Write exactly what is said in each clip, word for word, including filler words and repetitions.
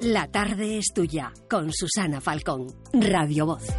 La tarde es tuya, con Susana Falcón, Radio Voz.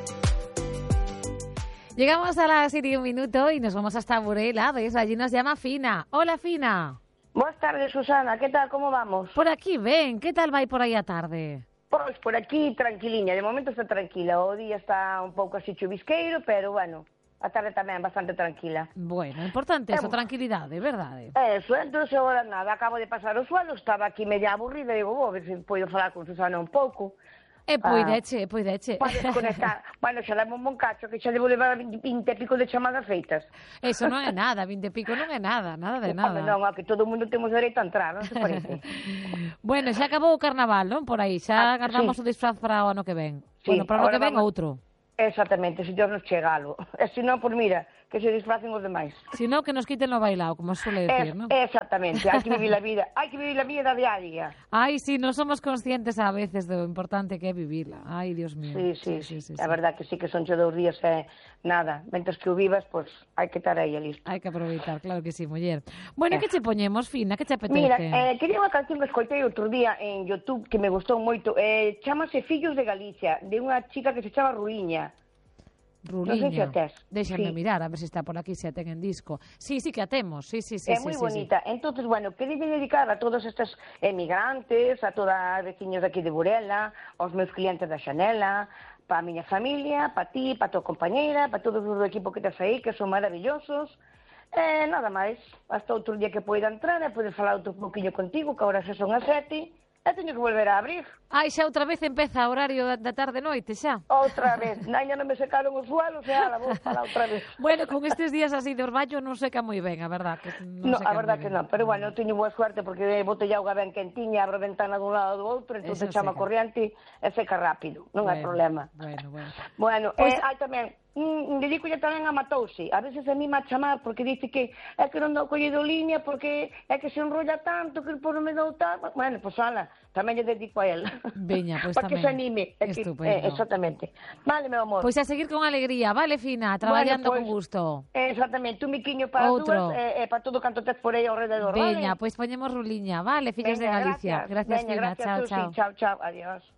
Llegamos a las siete y un minuto y nos vamos hasta Burela, ¿ves? Allí nos llama Fina. Hola, Fina. Buenas tardes, Susana. ¿Qué tal? ¿Cómo vamos? Por aquí, ven. ¿Qué tal va aí por aí a tarde? Pois por aquí tranquiliña. De momento está tranquila. O día está un pouco así chuvisqueiro, pero bueno, a tarde tamén bastante tranquila. Bueno, importante eso, tranquilidade, verdade? Eso, entón agora nada, acabo de pasar o suelo, estaba aquí media aburrida e digo, vou ver se podo falar con Susana un pouco. E poideche, poideche. Para desconectar. Bueno, xa dame un bon cacho, que xa debo levar vinte e pico de chamadas feitas. Eso non é nada, vinte e pico non é nada, nada de nada. Non, que todo o mundo temos dereito a entrar, non se parece? Bueno, xa acabou o carnaval, non? Por aí, xa Ah, agardamos sí. o disfraz para o ano que ven. Sí, Bueno, para o ano que ven vamos... outro. Exactamente, se Dios nos chegalo. E se non, por mira, que se disfracen os demais. Si non, que nos quiten o bailao, como suele decir, es, non? Exactamente, hai que vivir la vida, hai que vivir la vida día a día. Ai, si, sí, non somos conscientes a veces do importante que é vivila. Ai, Dios mío. Sí, sí, sí, sí, sí, a sí. verdad que sí que son cho dous días e eh, nada, mentres que o vivas, pois pues, hai que estar aí listo. Hai que aproveitar, claro que sí, muller. Bueno, Eh. que che poñemos, Fina? Que che apetece? Mira, eh, quería unha canción que escoitei outro día en YouTube que me gustou moito, eh, chamase Fillos de Galicia, de unha chica que se chama Ruiña. Ruliña. Non sei se a tes. Déxame Sí. mirar, a ver se está por aquí, se a ten en disco. Sí, sí que a temos, sí, sí, sí. É sí, moi sí, bonita. Sí. Entonces, bueno, quería dedicar a todos estes emigrantes, a todas as veciños aquí de Burela, aos meus clientes da Xanela, para a miña familia, para ti, para a tua compañeira, para todos os do equipo que tes aí, que son maravillosos. E nada máis, hasta outro día que poida entrar e poder falar outro pouquinho contigo, que agora xa son as sete, e teño que volver a abrir. Ai, xa outra vez empeza o horario da, da tarde-noite, xa. Outra vez. Naña non me secaron os suelos e ala, vou falar outra vez. Bueno, con estes días así de orballo non seca moi ben, a verdad. Que non No, seca a verdad moi que ben. non, pero bueno, eu teño boa suerte porque botei auga ben quentiña, abro a ventana dun lado do outro, entón Eso se chama seca. corriente e seca rápido, non hai Bueno, problema. Bueno, bueno. Bueno, Pois- eh, hai tamén, mm, dedicolle tamén a Matouse, a veces a mí me a chamar porque dice que é que non dou collido liña porque é que se enrolla tanto que por non me dou tal, bueno, pois ala, tamén lle dedico a él. Veña, pois para que tamén. se anime. É que, Estupendo. eh, exactamente. Vale, meu amor. Pois a seguir con alegría, vale, Fina? Traballando Bueno, con pois, gusto. Exactamente, un miquiño para as Outro. dúas e eh, eh, para todo canto tes por aí ao rededor, Veña, vale? pois poñemos ruliña, vale, fillos de Veña, Galicia. Gracias, Gracias, Veña, Fina. gracias, Chao, Susi. chao. Chao, chao, adiós.